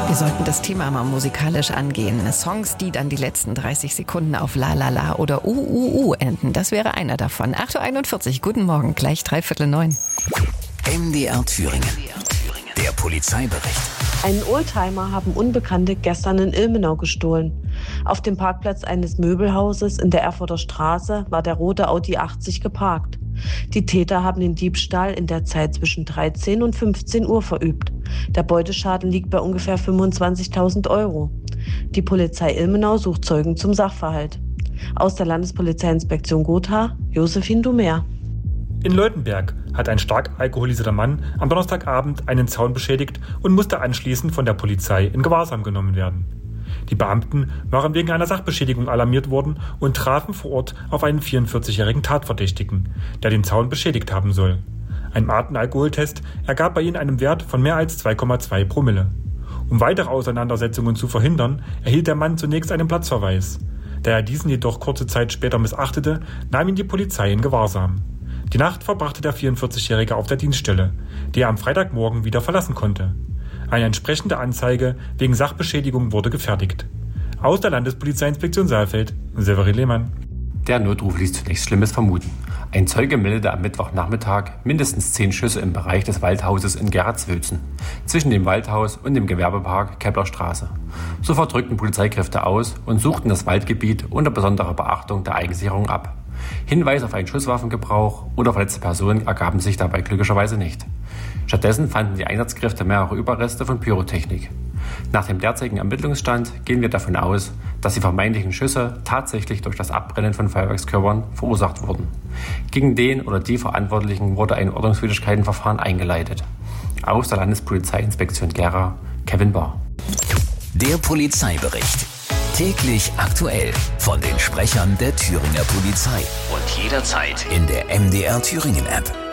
Wir sollten das Thema mal musikalisch angehen. Songs, die dann die letzten 30 Sekunden auf La La La oder enden. Das wäre einer davon. 8.41 Uhr, guten Morgen, gleich 8:45. MDR Thüringen. Der Polizeibericht. Einen Oldtimer haben Unbekannte gestern in Ilmenau gestohlen. Auf dem Parkplatz eines Möbelhauses in der Erfurter Straße war der rote Audi 80 geparkt. Die Täter haben den Diebstahl in der Zeit zwischen 13 und 15 Uhr verübt. Der Beuteschaden liegt bei ungefähr 25.000 Euro. Die Polizei Ilmenau sucht Zeugen zum Sachverhalt. Aus der Landespolizeiinspektion Gotha, Josephine Dumer. In Leutenberg hat ein stark alkoholisierter Mann am Donnerstagabend einen Zaun beschädigt und musste anschließend von der Polizei in Gewahrsam genommen werden. Die Beamten waren wegen einer Sachbeschädigung alarmiert worden und trafen vor Ort auf einen 44-jährigen Tatverdächtigen, der den Zaun beschädigt haben soll. Ein Atemalkoholtest ergab bei ihm einen Wert von mehr als 2,2 Promille. Um weitere Auseinandersetzungen zu verhindern, erhielt der Mann zunächst einen Platzverweis. Da er diesen jedoch kurze Zeit später missachtete, nahm ihn die Polizei in Gewahrsam. Die Nacht verbrachte der 44-Jährige auf der Dienststelle, die er am Freitagmorgen wieder verlassen konnte. Eine entsprechende Anzeige wegen Sachbeschädigung wurde gefertigt. Aus der Landespolizeiinspektion Saalfeld, Severin Lehmann. Der Notruf ließ zunächst Schlimmes vermuten. Ein Zeuge meldete am Mittwochnachmittag mindestens 10 Schüsse im Bereich des Waldhauses in Gerardswülzen, zwischen dem Waldhaus und dem Gewerbepark Keplerstraße. Sofort rückten Polizeikräfte aus und suchten das Waldgebiet unter besonderer Beachtung der Eigensicherung ab. Hinweise auf einen Schusswaffengebrauch oder verletzte Personen ergaben sich dabei glücklicherweise nicht. Stattdessen fanden die Einsatzkräfte mehrere Überreste von Pyrotechnik. Nach dem derzeitigen Ermittlungsstand gehen wir davon aus, dass die vermeintlichen Schüsse tatsächlich durch das Abbrennen von Feuerwerkskörpern verursacht wurden. Gegen den oder die Verantwortlichen wurde ein Ordnungswidrigkeitenverfahren eingeleitet. Aus der Landespolizeiinspektion Gera, Kevin Bahr. Der Polizeibericht. Täglich aktuell von den Sprechern der Thüringer Polizei und jederzeit in der MDR Thüringen App.